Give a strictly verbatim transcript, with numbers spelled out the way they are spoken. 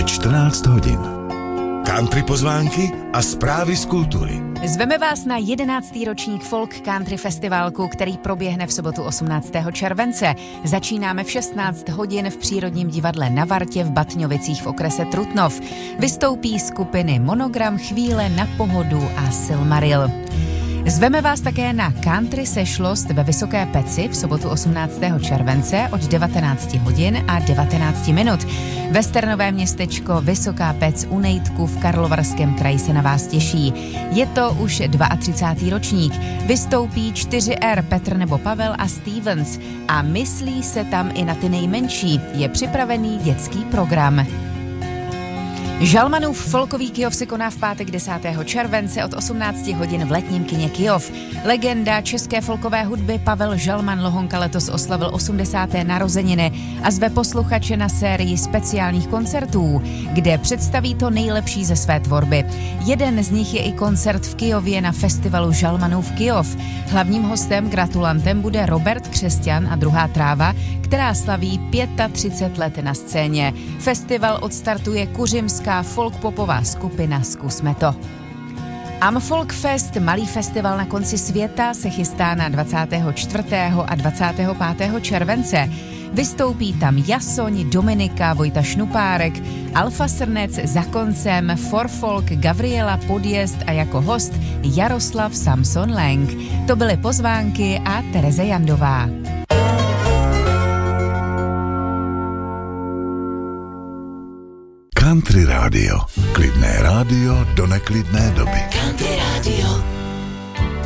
Je čtrnáct hodin. Country pozvánky a zprávy z kultury. Zveme vás na jedenáctý ročník Folk Country Festivalku, který proběhne v sobotu osmnáctého července. Začínáme v šestnáct hodin v Přírodním divadle na Vartě v Batňovicích v okrese Trutnov. Vystoupí skupiny Monogram, Chvíle na pohodu a Silmaril. Zveme vás také na country sešlost ve Vysoké Peci v sobotu osmnáctého července od devatenáct hodin a devatenáct minut. Westernové městečko Vysoká Pec u Nejtku v Karlovarském kraji se na vás těší. Je to už třicátý druhý ročník. Vystoupí čtyři R, Petr nebo Pavel a Stevens. A myslí se tam i na ty nejmenší. Je připravený dětský program. Žalmanův folkový Kyjov se koná v pátek desátého července od osmnáct hodin v letním kině Kyjov. Legenda české folkové hudby Pavel Žalman Lohonka letos oslavil osmdesáté narozeniny a zve posluchače na sérii speciálních koncertů, kde představí to nejlepší ze své tvorby. Jeden z nich je i koncert v Kyjově na festivalu Žalmanův Kyjov. Hlavním hostem, gratulantem bude Robert Křesťan a druhá tráva, která slaví třicet pět let na scéně. Festival odstartuje kuřimská folk-popová skupina Zkusme to. Amfolk Fest, malý festival na konci světa, se chystá na dvacátého čtvrtého a dvacátého pátého července. Vystoupí tam Jasoň, Dominika, Vojta Šnupárek, Alfa Srnec za koncem, Forfolk, Gavriela Podjezd a jako host Jaroslav Samson Lang. To byly pozvánky a Tereze Jandová. Country rádio. Klidné rádio do neklidné doby. Country rádio.